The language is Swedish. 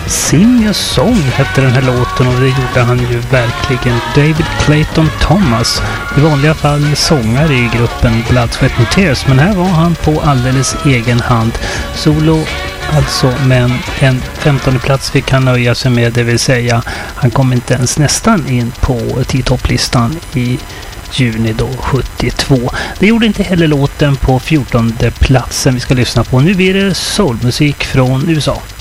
Sing a Song hette den här låten och det gjorde han ju verkligen. David Clayton Thomas, i vanliga fall sångare i gruppen Blood, Sweat and Tears, men här var han på alldeles egen hand. Solo alltså, men en 15:e plats fick han nöja sig med, det vill säga han kom inte ens nästan in på 10-topplistan i juni då 72. Det gjorde inte heller låten på 14:e platsen vi ska lyssna på. Nu blir det soulmusik från USA.